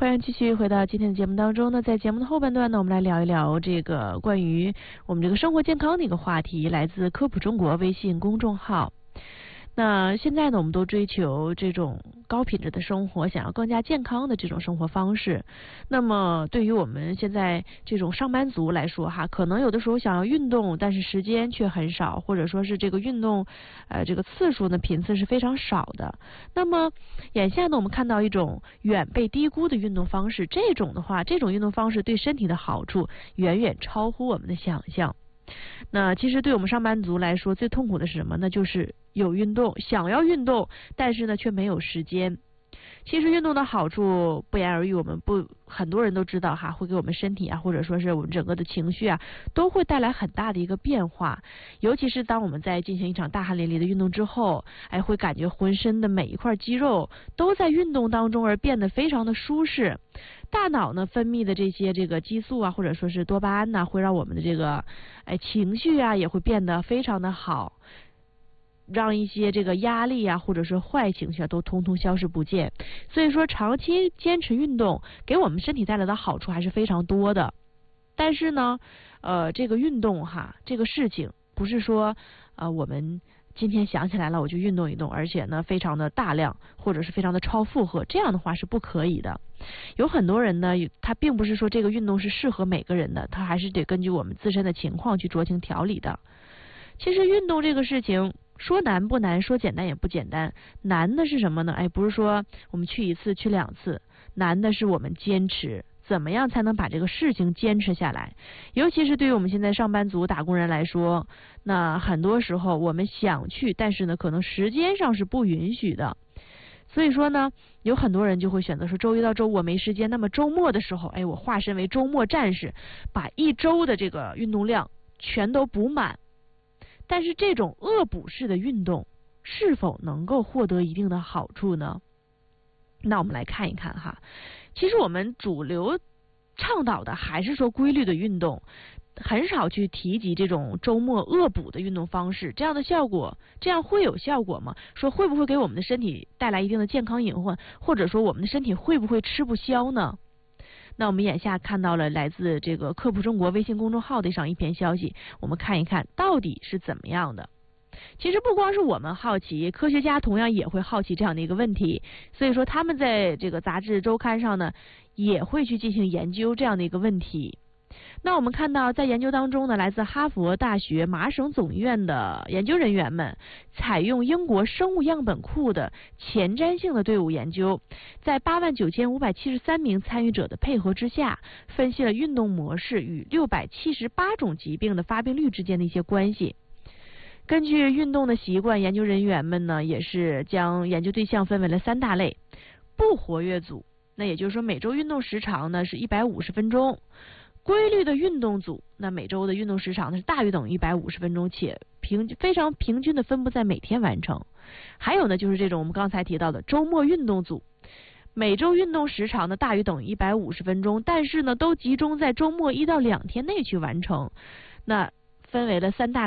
欢迎继续回到今天的节目当中呢，在节目的后半段呢，我们来聊一聊这个关于我们这个生活健康的一个话题，来自科普中国微信公众号。那现在呢，我们都追求这种高品质的生活，想要更加健康的这种生活方式。那么对于我们现在这种上班族来说哈，可能有的时候想要运动，但是时间却很少，或者说是这个运动这个次数呢频次是非常少的。那么眼下呢，我们看到一种远被低估的运动方式，这种运动方式对身体的好处远远超乎我们的想象。那其实对我们上班族来说，最痛苦的是什么呢？就是有运动，想要运动，但是呢却没有时间。其实运动的好处不言而喻，很多人都知道哈，会给我们身体啊，或者说是我们整个的情绪啊，都会带来很大的一个变化。尤其是当我们在进行一场大汗淋漓的运动之后，会感觉浑身的每一块肌肉都在运动当中而变得非常的舒适。大脑呢分泌的这个激素啊，或者说是多巴胺呐，会让我们的这个情绪啊也会变得非常的好。让一些这个压力啊，或者是坏情绪啊，都通通消失不见。所以说，长期坚持运动给我们身体带来的好处还是非常多的。但是呢，这个运动哈，这个事情不是说我们今天想起来了我就运动一动，而且呢非常的大量或者是非常的超负荷，这样的话是不可以的。有很多人呢，他并不是说这个运动是适合每个人的，他还是得根据我们自身的情况去酌情调理的。其实运动这个事情，说难不难，说简单也不简单。难的是什么呢？不是说我们去一次去两次，难的是我们坚持，怎么样才能把这个事情坚持下来。尤其是对于我们现在上班族打工人来说，那很多时候我们想去，但是呢可能时间上是不允许的。所以说呢，有很多人就会选择说周一到周五我没时间，那么周末的时候我化身为周末战士，把一周的这个运动量全都补满。但是这种恶补式的运动是否能够获得一定的好处呢？那我们来看一看哈，其实我们主流倡导的还是说规律的运动，很少去提及这种周末恶补的运动方式。这样会有效果吗？说会不会给我们的身体带来一定的健康隐患，或者说我们的身体会不会吃不消呢？那我们眼下看到了来自这个科普中国微信公众号的上一篇消息，我们看一看到底是怎么样的。其实不光是我们好奇，科学家同样也会好奇这样的一个问题，所以说他们在这个杂志周刊上呢，也会去进行研究这样的一个问题。那我们看到在研究当中呢，来自哈佛大学麻省总医院的研究人员们采用英国生物样本库的前瞻性的队伍研究，在89573名参与者的配合之下，分析了运动模式与678种疾病的发病率之间的一些关系。根据运动的习惯，研究人员们呢也是将研究对象分为了3大类：不活跃组，那也就是说每周运动时长呢是150分钟；规律的运动组，那每周的运动时长呢是大于等于150分钟，且非常平均的分布在每天完成。还有呢就是这种我们刚才提到的周末运动组，每周运动时长呢大于等于150分钟，但是呢都集中在周末1到2天内去完成。那分为了3大